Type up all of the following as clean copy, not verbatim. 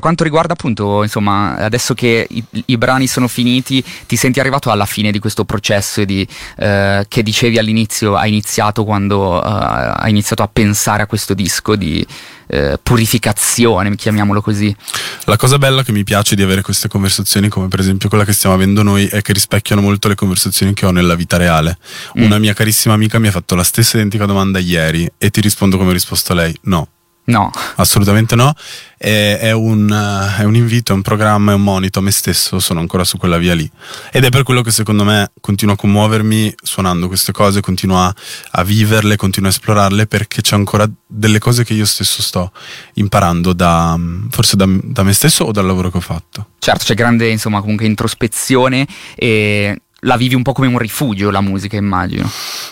quanto riguarda appunto, insomma, adesso che i brani sono finiti, ti senti arrivato alla fine di questo processo che dicevi all'inizio, hai iniziato quando hai iniziato a pensare a questo disco di purificazione, chiamiamolo così? La cosa bella che mi piace di avere queste conversazioni, come per esempio quella che stiamo avendo noi, è che rispecchiano molto le conversazioni che ho nella vita reale. Una mia carissima amica mi ha fatto la stessa identica domanda ieri e ti rispondo come ho risposto a lei: no, assolutamente no. È un invito, è un programma, è un monito a me stesso. Sono ancora su quella via lì ed è per quello che secondo me continuo a commuovermi suonando queste cose, continuo a viverle, continuo a esplorarle, perché c'è ancora delle cose che io stesso sto imparando forse da me stesso o dal lavoro che ho fatto. Certo, c'è grande, insomma, comunque introspezione, e la vivi un po' come un rifugio, la musica, immagino.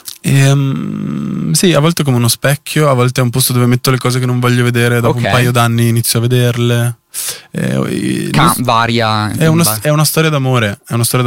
Sì, a volte come uno specchio, a volte è un posto dove metto le cose che non voglio vedere, dopo un paio d'anni inizio a vederle. Varia. È una storia d'amore,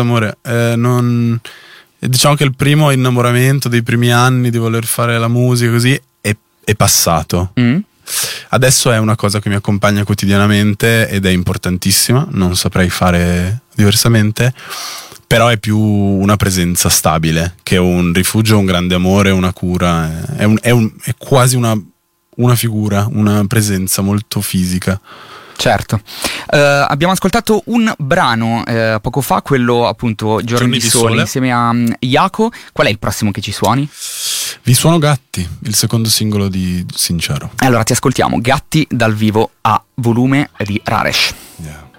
diciamo che il primo innamoramento dei primi anni di voler fare la musica così è passato. Adesso è una cosa che mi accompagna quotidianamente ed è importantissima, non saprei fare diversamente. Però è più una presenza stabile che un rifugio, un grande amore, una cura. È quasi una figura, una presenza molto fisica. Certo. Abbiamo ascoltato un brano poco fa, quello appunto Giorni di Sole, insieme a Jaco. Qual è il prossimo che ci suoni? Vi suono Gatti, il secondo singolo di Sincero. Allora ti ascoltiamo Gatti dal vivo a volume di Raresh. Yeah.